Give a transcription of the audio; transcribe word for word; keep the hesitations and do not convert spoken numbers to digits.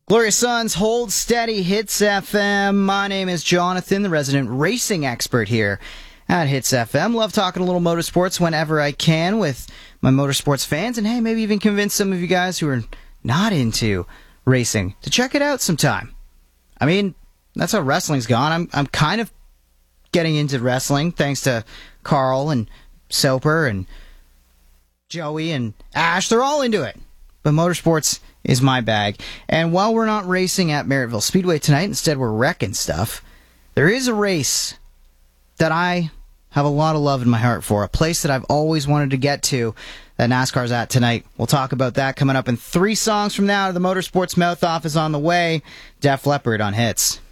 Glorious Sons, Hold Steady, Hits F M. My name is Jonathan, the resident racing expert here at Hits F M. Love talking a little motorsports whenever I can with my motorsports fans, and hey, maybe even convince some of you guys who are not into racing to check it out sometime. I mean, that's how wrestling's gone. I'm I'm kind of getting into wrestling thanks to Carl and Soper and Joey and Ash. They're all into it. But motorsports is my bag. And while we're not racing at Merrittville Speedway tonight, instead we're wrecking stuff, there is a race that I have a lot of love in my heart for, a place that I've always wanted to get to that NASCAR's at tonight. We'll talk about that coming up in three songs from now. The Motorsports Mouth Off is on the way. Def Leppard on Hits.